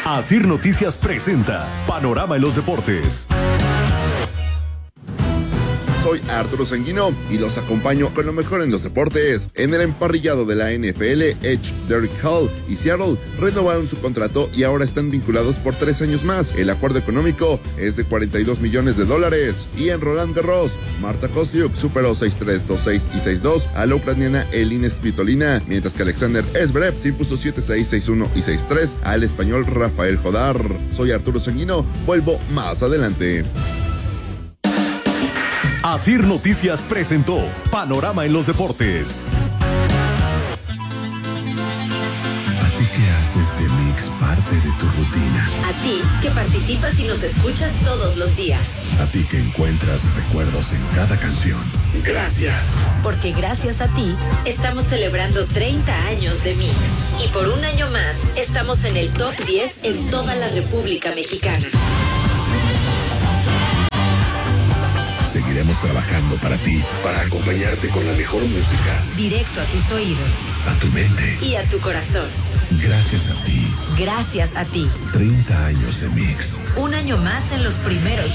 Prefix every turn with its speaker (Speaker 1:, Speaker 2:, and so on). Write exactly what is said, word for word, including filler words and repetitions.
Speaker 1: Asir Noticias presenta Panorama en los Deportes.
Speaker 2: Soy Arturo Sanguino y los acompaño con lo mejor en los deportes. En el emparrillado de la N F L, Edge, Derek Hall y Seattle renovaron su contrato y ahora están vinculados por tres años más. El acuerdo económico es de cuarenta y dos millones de dólares. Y en Roland Garros, Marta Kostyuk superó seis tres, dos seis y seis dos a la ucraniana Elina Svitolina, mientras que Alexander Zverev se impuso siete seis, seis uno y seis tres al español Rafael Jodar. Soy Arturo Sanguino, vuelvo más adelante.
Speaker 1: Asir Noticias presentó Panorama en los Deportes.
Speaker 3: ¿A ti que haces de Mix parte de tu rutina?
Speaker 4: A ti que participas y nos escuchas todos los días.
Speaker 3: A ti que encuentras recuerdos en cada canción. Gracias.
Speaker 4: Porque gracias a ti estamos celebrando treinta años de Mix. Y por un año más estamos en el top diez en toda la República Mexicana.
Speaker 3: Seguiremos trabajando para ti, para acompañarte con la mejor música.
Speaker 4: Directo a tus oídos.
Speaker 3: A tu mente.
Speaker 4: Y a tu corazón.
Speaker 3: Gracias a ti.
Speaker 4: Gracias a ti.
Speaker 3: treinta años de Mix.
Speaker 4: Un año más en los primeros